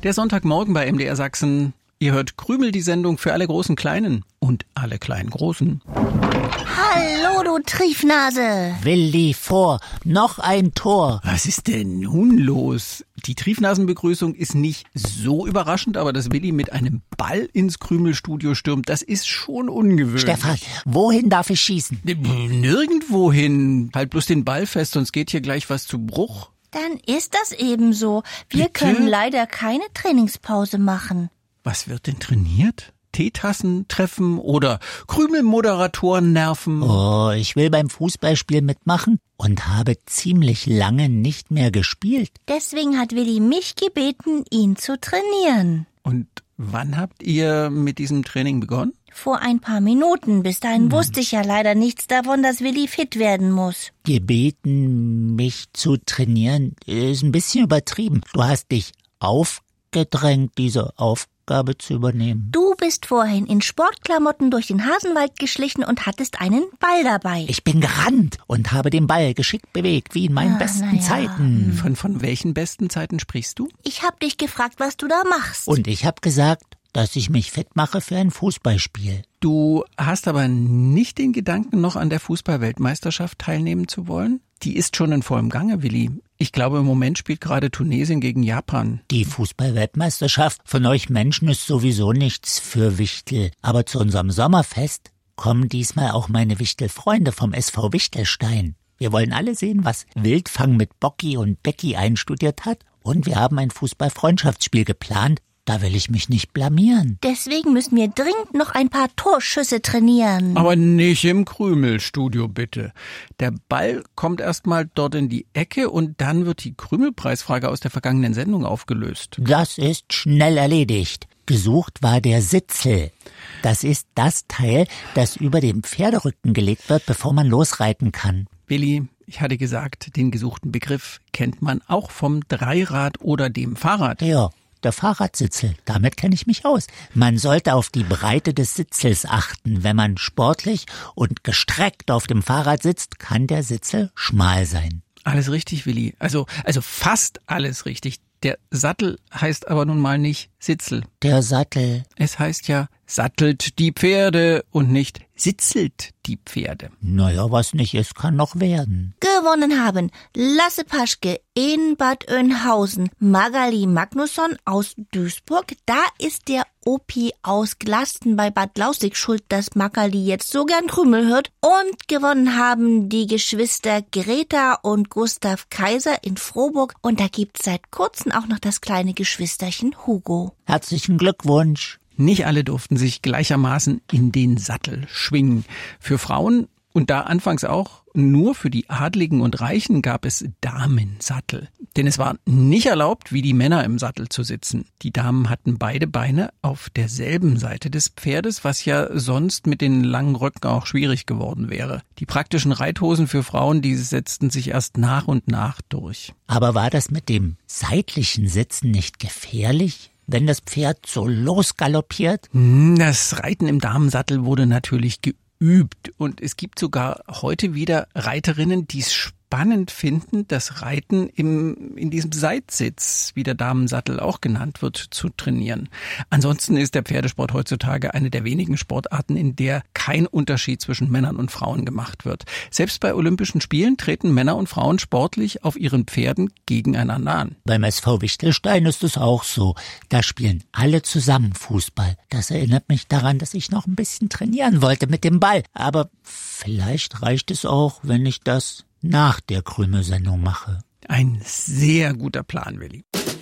Der Sonntagmorgen bei MDR Sachsen. Ihr hört Krümel, die Sendung für alle großen Kleinen und alle kleinen Großen. Hallo, du Triefnase. Willi vor, noch ein Tor. Was ist denn nun los? Die Triefnasenbegrüßung ist nicht so überraschend, aber dass Willi mit einem Ball ins Krümelstudio stürmt, das ist schon ungewöhnlich. Stefan, wohin darf ich schießen? Nirgendwohin. Halt bloß den Ball fest, sonst geht hier gleich was zu Bruch. Dann ist das eben so. Wir können leider keine Trainingspause machen. Was wird denn trainiert? Teetassen treffen oder Krümelmoderatoren nerven? Oh, ich will beim Fußballspiel mitmachen und habe ziemlich lange nicht mehr gespielt. Deswegen hat Willi mich gebeten, ihn zu trainieren. Und wann habt ihr mit diesem Training begonnen? Vor ein paar Minuten. Bis dahin wusste ich ja leider nichts davon, dass Willi fit werden muss. Gebeten, mich zu trainieren, ist ein bisschen übertrieben. Du hast dich aufgedrängt, diese Aufgabe zu übernehmen. Du bist vorhin in Sportklamotten durch den Hasenwald geschlichen und hattest einen Ball dabei. Ich bin gerannt und habe den Ball geschickt bewegt, wie in meinen besten Zeiten. Von welchen besten Zeiten sprichst du? Ich hab dich gefragt, was du da machst. Und ich habe gesagt, dass ich mich fit mache für ein Fußballspiel. Du hast aber nicht den Gedanken, noch an der Fußball-Weltmeisterschaft teilnehmen zu wollen? Die ist schon in vollem Gange, Willi. Ich glaube, im Moment spielt gerade Tunesien gegen Japan. Die Fußball-Weltmeisterschaft von euch Menschen ist sowieso nichts für Wichtel. Aber zu unserem Sommerfest kommen diesmal auch meine Wichtel-Freunde vom SV Wichtelstein. Wir wollen alle sehen, was Wildfang mit Bocki und Becki einstudiert hat. Und wir haben ein Fußball-Freundschaftsspiel geplant. Da will ich mich nicht blamieren. Deswegen müssen wir dringend noch ein paar Torschüsse trainieren. Aber nicht im Krümelstudio, bitte. Der Ball kommt erstmal dort in die Ecke und dann wird die Krümelpreisfrage aus der vergangenen Sendung aufgelöst. Das ist schnell erledigt. Gesucht war der Sitzel. Das ist das Teil, das über den Pferderücken gelegt wird, bevor man losreiten kann. Willi, ich hatte gesagt, den gesuchten Begriff kennt man auch vom Dreirad oder dem Fahrrad. Ja. Der Fahrradsitzel, damit kenne ich mich aus. Man sollte auf die Breite des Sitzels achten. Wenn man sportlich und gestreckt auf dem Fahrrad sitzt, kann der Sitzel schmal sein. Alles richtig, Willi. Also fast alles richtig. Der Sattel heißt aber nun mal nicht Sitzel. Der Sattel. Es heißt ja, sattelt die Pferde und nicht sitzelt die Pferde. Naja, was nicht ist, kann noch werden. Gewonnen haben Lasse Paschke in Bad Oeynhausen, Magali Magnusson aus Duisburg. Da ist der Opi aus Glasten bei Bad Lausick schuld, dass Magali jetzt so gern Krümel hört. Und gewonnen haben die Geschwister Greta und Gustav Kaiser in Frohburg. Und da gibt's seit kurzem auch noch das kleine Geschwisterchen Hugo. Herzlichen Glückwunsch. Nicht alle durften sich gleichermaßen in den Sattel schwingen. Für Frauen und da anfangs auch nur für die Adligen und Reichen gab es Damensattel. Denn es war nicht erlaubt, wie die Männer im Sattel zu sitzen. Die Damen hatten beide Beine auf derselben Seite des Pferdes, was ja sonst mit den langen Röcken auch schwierig geworden wäre. Die praktischen Reithosen für Frauen, die setzten sich erst nach und nach durch. Aber war das mit dem seitlichen Sitzen nicht gefährlich, wenn das Pferd so losgaloppiert? Das Reiten im Damensattel wurde natürlich geübt und es gibt sogar heute wieder Reiterinnen, die es spannend finden, das Reiten in diesem Seitsitz, wie der Damensattel auch genannt wird, zu trainieren. Ansonsten ist der Pferdesport heutzutage eine der wenigen Sportarten, in der kein Unterschied zwischen Männern und Frauen gemacht wird. Selbst bei Olympischen Spielen treten Männer und Frauen sportlich auf ihren Pferden gegeneinander an. Beim SV Wichtelstein ist es auch so. Da spielen alle zusammen Fußball. Das erinnert mich daran, dass ich noch ein bisschen trainieren wollte mit dem Ball. Aber vielleicht reicht es auch, wenn ich das nach der Krümelsendung mache. Ein sehr guter Plan, Willi.